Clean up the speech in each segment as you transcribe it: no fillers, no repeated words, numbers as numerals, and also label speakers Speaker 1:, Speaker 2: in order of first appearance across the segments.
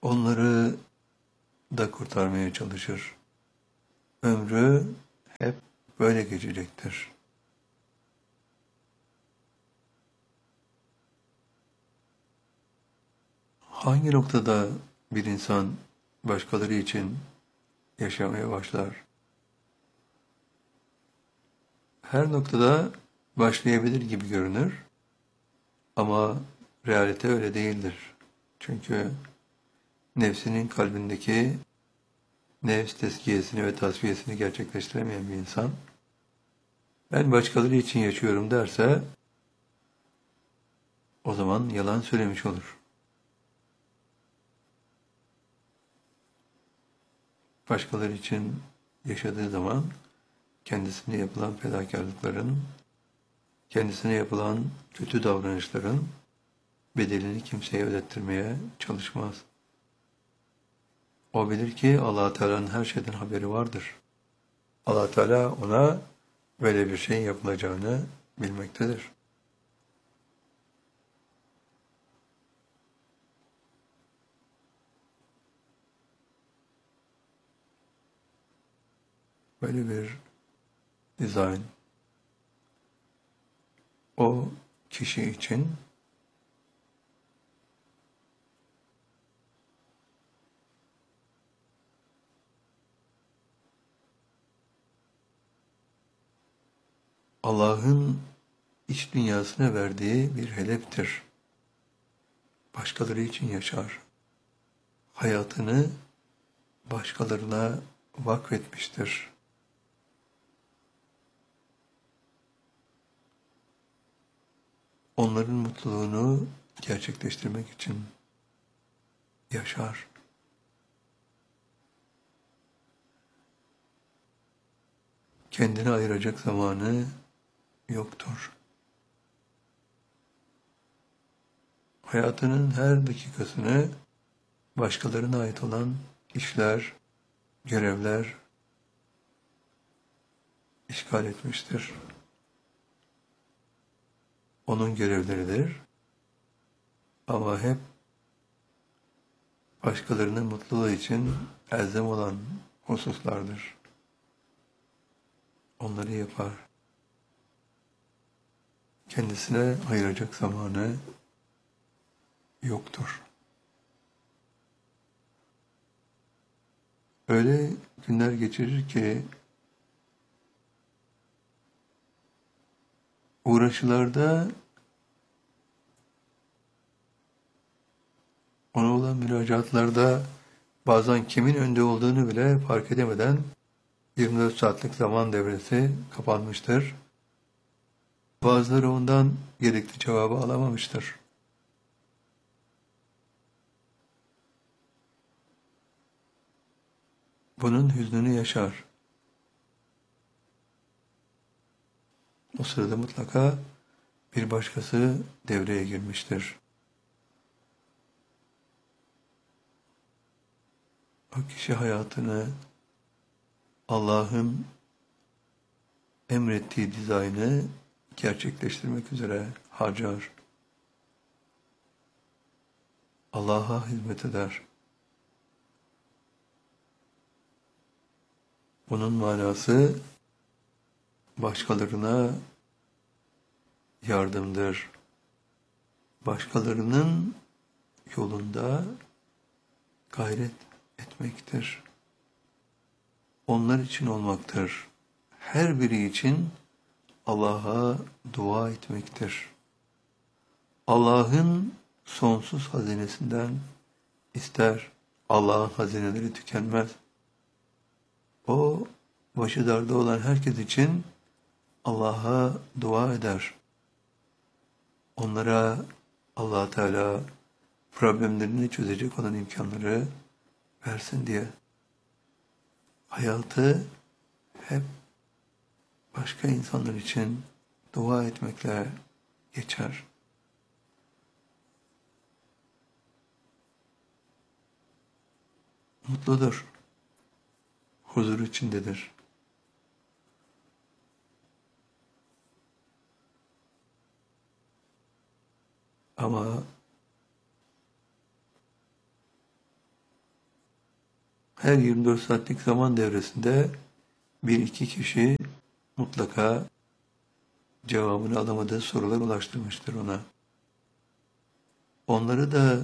Speaker 1: Onları da kurtarmaya çalışır. Ömrü hep böyle geçecektir. Hangi noktada bir insan başkaları için yaşamaya başlar? Her noktada başlayabilir gibi görünür ama realite öyle değildir. Çünkü nefsinin kalbindeki nefs tezkiyesini ve tasfiyesini gerçekleştiremeyen bir insan, ben başkaları için yaşıyorum derse, o zaman yalan söylemiş olur. Başkaları için yaşadığı zaman, kendisine yapılan fedakarlıkların, kendisine yapılan kötü davranışların bedelini kimseye ödettirmeye çalışmaz. O bilir ki Allah Teala'nın her şeyden haberi vardır. Allah Teala ona böyle bir şey yapılacağını bilmektedir. Böyle bir dizayn o kişi için Allah'ın iç dünyasına verdiği bir hedeftir. Başkaları için yaşar. Hayatını başkalarına vakfetmiştir. Onların mutluluğunu gerçekleştirmek için yaşar. Kendine ayıracak zamanı yoktur. Hayatının her dakikasını başkalarına ait olan işler, görevler işgal etmiştir. Onun görevleridir ama hep başkalarının mutluluğu için elzem olan hususlardır. Onları yapar. Kendisine ayıracak zamanı yoktur. Öyle günler geçirir ki uğraşılarda ona olan müracaatlarda bazen kimin önde olduğunu bile fark edemeden 24 saatlik zaman devresi kapanmıştır. Bazıları ondan gerekli cevabı alamamıştır. Bunun hüznünü yaşar. O sırada mutlaka bir başkası devreye girmiştir. O kişi hayatını Allah'ın emrettiği dizaynı gerçekleştirmek üzere harcar. Allah'a hizmet eder. Bunun manası başkalarına yardımdır. Başkalarının yolunda gayret etmektir. Onlar için olmaktır. Her biri için Allah'a dua etmektir. Allah'ın sonsuz hazinesinden ister. Allah'ın hazineleri tükenmez. O başı darda olan herkes için Allah'a dua eder. Onlara Allah Teala problemlerini çözecek olan imkanları versin diye. Hayatı hep başka insanlar için dua etmekle geçer. Mutludur. Huzur içindedir. Ama her 24 saatlik zaman devresinde bir iki kişi mutlaka cevabını alamadığı sorular ulaştırmıştır ona. Onları da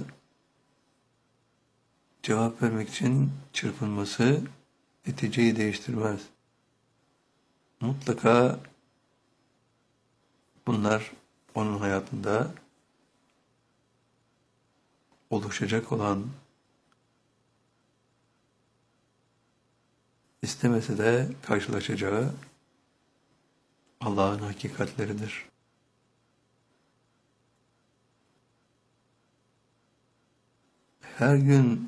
Speaker 1: cevap vermek için çırpınması neticeyi değiştirmez. Mutlaka bunlar onun hayatında oluşacak olan, istemese de karşılaşacağı Allah'ın hakikatleridir. Her gün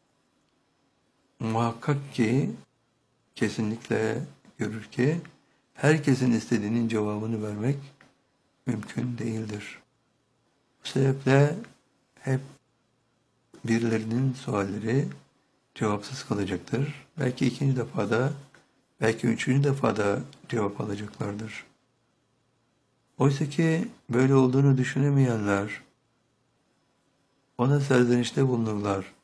Speaker 1: muhakkak ki kesinlikle görür ki herkesin istediğinin cevabını vermek mümkün değildir. Bu sebeple hep birilerinin sualleri cevapsız kalacaktır. Belki ikinci defada, belki üçüncü defada cevap alacaklardır. Oysa ki böyle olduğunu düşünemeyenler ona serzenişte bulunurlar.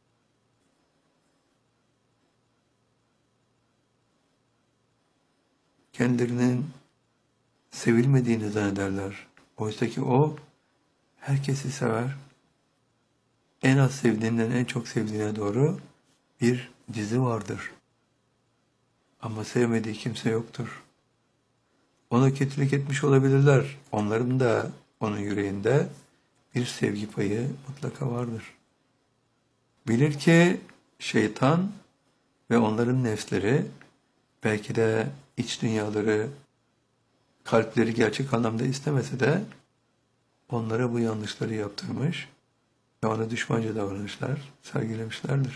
Speaker 1: Kendilerinin sevilmediğini zannederler. Oysa ki o herkesi sever. En az sevdiğinden en çok sevdiğine doğru bir dizi vardır. Ama sevmediği kimse yoktur. Ona kötülük etmiş olabilirler. Onların da onun yüreğinde bir sevgi payı mutlaka vardır. Bilir ki şeytan ve onların nefsleri belki de iç dünyaları, kalpleri gerçek anlamda istemese de onlara bu yanlışları yaptırmış ve ona düşmanca davranışlar sergilemişlerdir.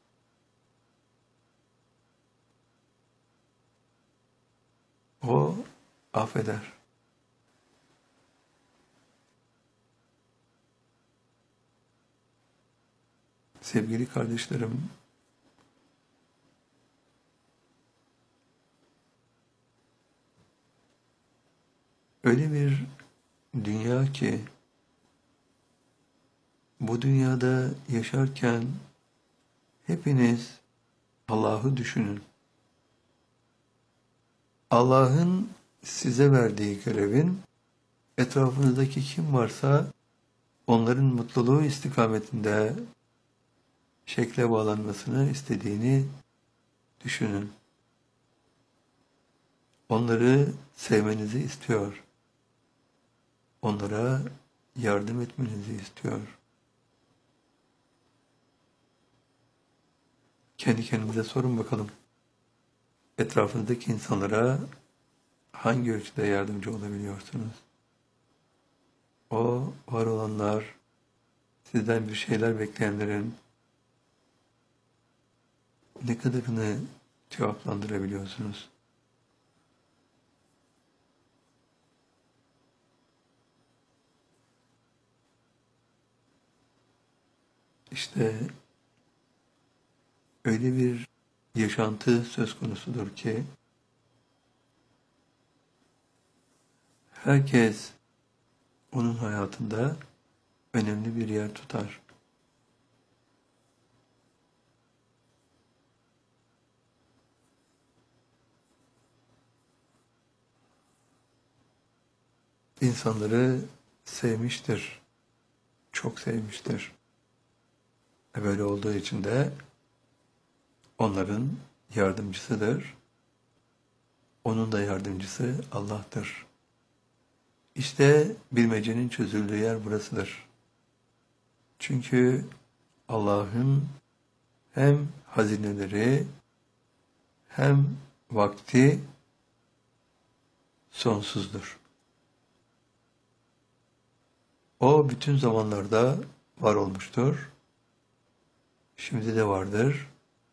Speaker 1: O affeder. Sevgili kardeşlerim, öyle bir dünya ki bu dünyada yaşarken hepiniz Allah'ı düşünün. Allah'ın size verdiği görevin etrafınızdaki kim varsa onların mutluluğu istikametinde şekle bağlanmasını istediğini düşünün. Onları sevmenizi istiyor. Onlara yardım etmenizi istiyor. Kendi kendinize sorun bakalım. Etrafınızdaki insanlara hangi ölçüde yardımcı olabiliyorsunuz? O var olanlar, sizden bir şeyler bekleyenlerin ne kadarını cevaplandırabiliyorsunuz? İşte öyle bir yaşantı söz konusudur ki herkes onun hayatında önemli bir yer tutar. İnsanları sevmiştir, çok sevmiştir. Böyle olduğu için de onların yardımcısıdır. Onun da yardımcısı Allah'tır. İşte bilmecenin çözüldüğü yer burasıdır. Çünkü Allah'ın hem hazineleri hem vakti sonsuzdur. O bütün zamanlarda var olmuştur. Şimdi de vardır.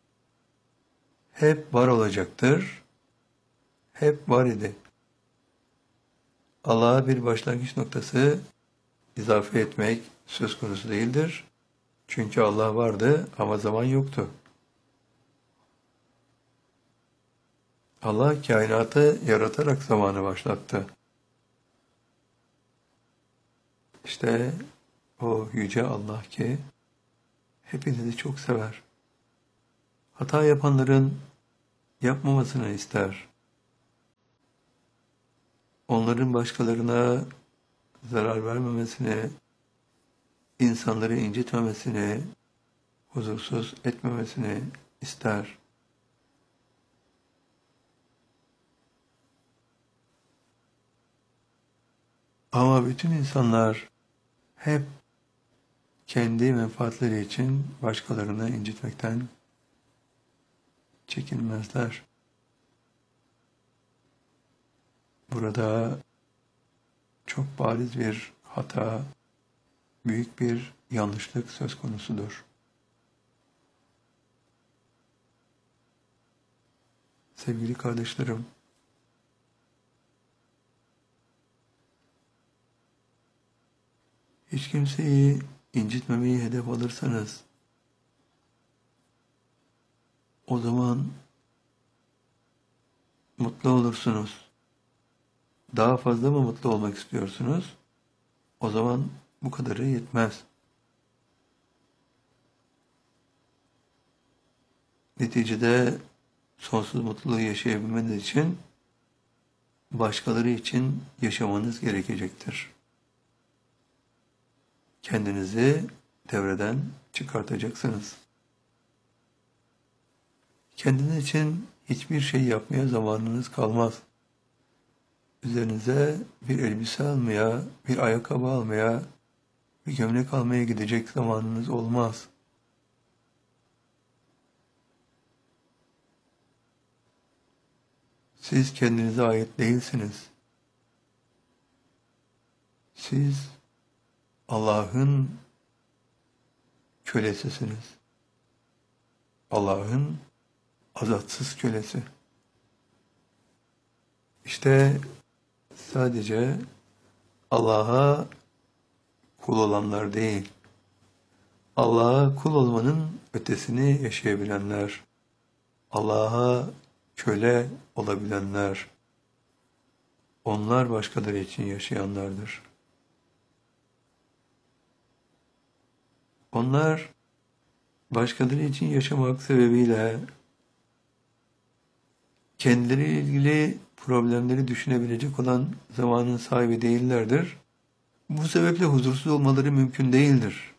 Speaker 1: Hep var olacaktır. Hep var idi. Allah'a bir başlangıç noktası izafe etmek söz konusu değildir. Çünkü Allah vardı ama zaman yoktu. Allah kainatı yaratarak zamanı başlattı. İşte o yüce Allah ki hepinizi çok sever. Hata yapanların yapmamasını ister. Onların başkalarına zarar vermemesini, insanları incitmemesini, huzursuz etmemesini ister. Ama bütün insanlar hep kendi menfaatleri için başkalarını incitmekten çekinmezler. Burada çok bariz bir hata, büyük bir yanlışlık söz konusudur. Sevgili kardeşlerim, hiç kimseyi incitmemeyi hedef alırsanız, o zaman mutlu olursunuz. Daha fazla mı mutlu olmak istiyorsunuz? O zaman bu kadarı yetmez. Neticede sonsuz mutluluğu yaşayabilmeniz için başkaları için yaşamanız gerekecektir. Kendinizi devreden çıkartacaksınız. Kendiniz için hiçbir şey yapmaya zamanınız kalmaz. Üzerinize bir elbise almaya, bir ayakkabı almaya, bir gömlek almaya gidecek zamanınız olmaz. Siz kendinize ait değilsiniz. Siz Allah'ın kölesisiniz. Allah'ın azatsız kölesi. İşte sadece Allah'a kul olanlar değil, Allah'a kul olmanın ötesini yaşayabilenler, Allah'a köle olabilenler, onlar başkaları için yaşayanlardır. Onlar başkaları için yaşamak sebebiyle kendileriyle ilgili problemleri düşünebilecek olan zamanın sahibi değillerdir. Bu sebeple huzursuz olmaları mümkün değildir.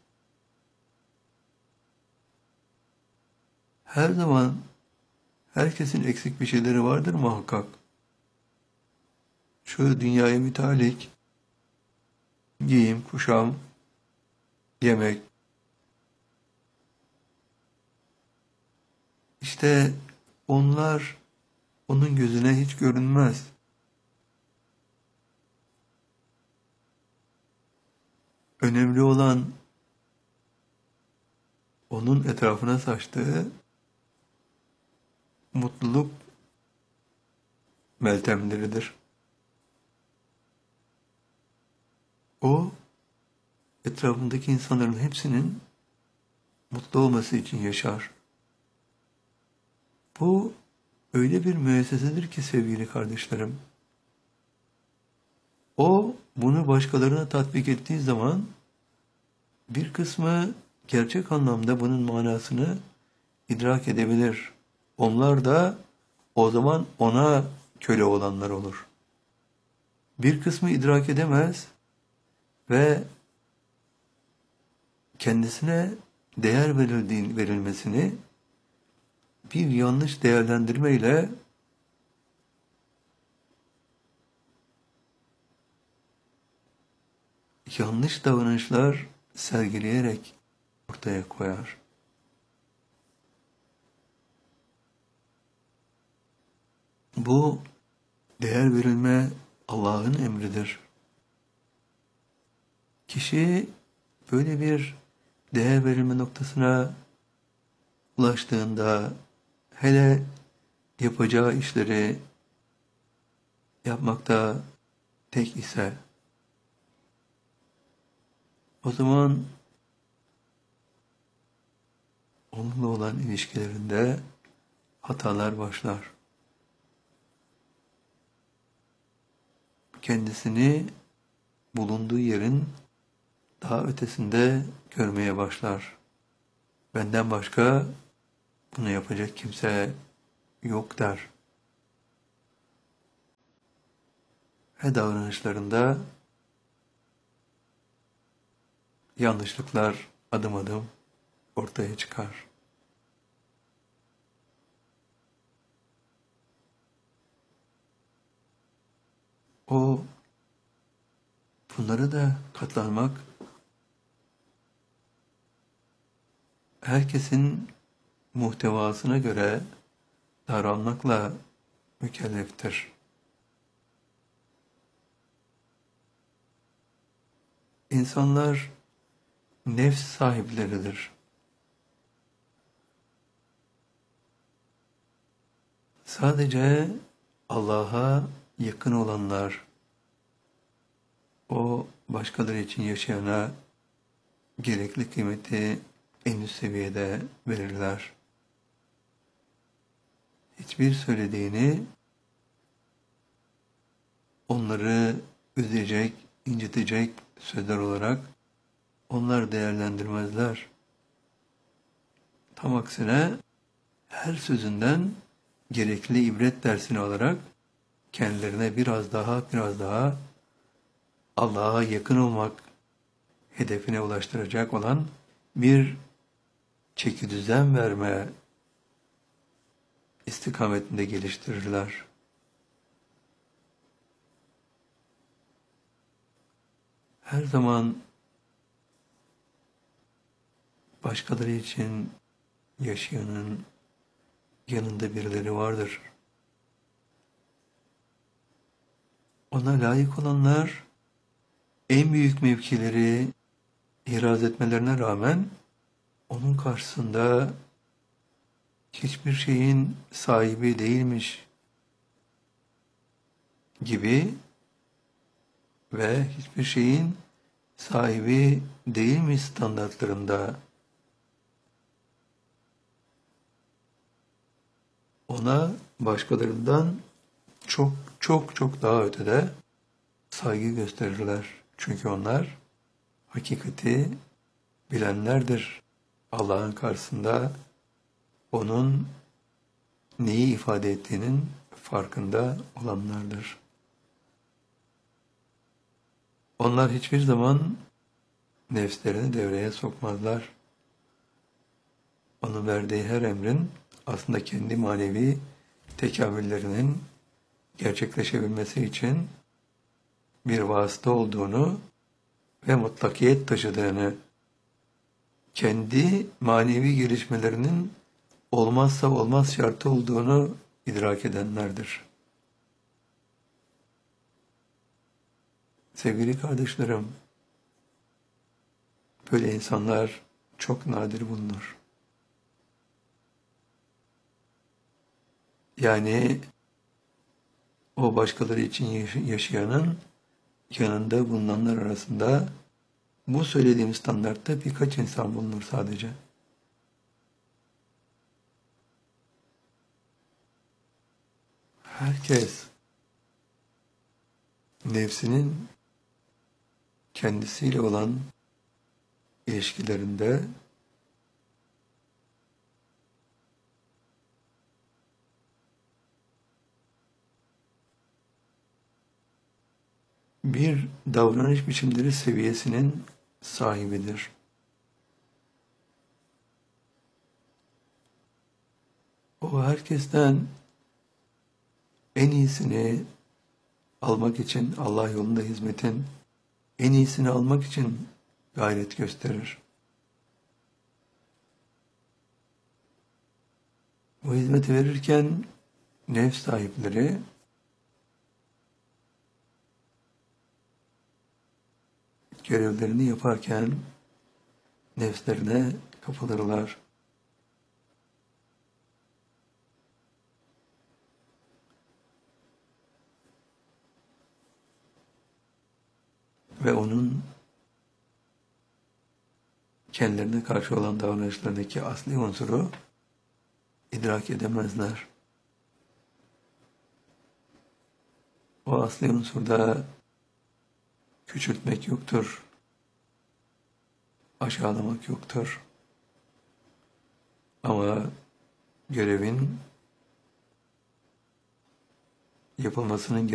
Speaker 1: Her zaman herkesin eksik bir şeyleri vardır muhakkak. Şu dünyaya mütalik, giyim, kuşam, yemek. İşte onlar onun gözüne hiç görünmez. Önemli olan onun etrafına saçtığı mutluluk meltemleridir. O, etrafındaki insanların hepsinin mutlu olması için yaşar. Bu öyle bir müessesedir ki sevgili kardeşlerim. O bunu başkalarına tatbik ettiği zaman bir kısmı gerçek anlamda bunun manasını idrak edebilir. Onlar da o zaman ona köle olanlar olur. Bir kısmı idrak edemez ve kendisine değer verilmesini bir yanlış değerlendirmeyle yanlış davranışlar sergileyerek ortaya koyar. Bu değer verilme Allah'ın emridir. Kişi böyle bir değer verilme noktasına ulaştığında, hele yapacağı işleri yapmakta tek ise, o zaman onunla olan ilişkilerinde hatalar başlar. Kendisini bulunduğu yerin daha ötesinde görmeye başlar. Benden başka bunu yapacak kimse yok der. Ve davranışlarında yanlışlıklar adım adım ortaya çıkar. O bunlara da katlanmak herkesin muhtevasına göre davranmakla mükelleftir. İnsanlar nefs sahipleridir. Sadece Allah'a yakın olanlar, o başkaları için yaşayana gerekli kıymeti en üst seviyede verirler. Hiçbir söylediğini onları üzecek, incitecek sözler olarak onlar değerlendirmezler. Tam aksine her sözünden gerekli ibret dersini alarak kendilerine biraz daha Allah'a yakın olmak hedefine ulaştıracak olan bir çekidüzen verme istikametinde geliştirirler. Her zaman başkaları için yaşayanın yanında birileri vardır. Ona layık olanlar en büyük mevkileri ihraz etmelerine rağmen onun karşısında hiçbir şeyin sahibi değilmiş gibi ve hiçbir şeyin sahibi değilmiş standartlarında ona başkalarından çok daha ötede saygı gösterirler. Çünkü onlar hakikati bilenlerdir. Allah'ın karşısında onun neyi ifade ettiğinin farkında olanlardır. Onlar hiçbir zaman nefslerini devreye sokmazlar. Onun verdiği her emrin aslında kendi manevi tekamüllerinin gerçekleşebilmesi için bir vasıta olduğunu ve mutlakiyet taşıdığını, kendi manevi gelişmelerinin olmazsa olmaz şartı olduğunu idrak edenlerdir. Sevgili kardeşlerim, böyle insanlar çok nadir bulunur. Yani o başkaları için yaşayanın yanında bulunanlar arasında bu söylediğim standartta birkaç insan bulunur sadece. Herkes nefsinin kendisiyle olan ilişkilerinde bir davranış biçimleri seviyesinin sahibidir. O herkesten en iyisini almak için, Allah yolunda hizmetin en iyisini almak için gayret gösterir. Bu hizmeti verirken nefs sahipleri görevlerini yaparken nefslerine kapılırlar. Ve onun kendilerine karşı olan davranışlarındaki asli unsuru idrak edemezler. O asli unsurda küçültmek yoktur, aşağılamak yoktur. Ama görevin yapılmasının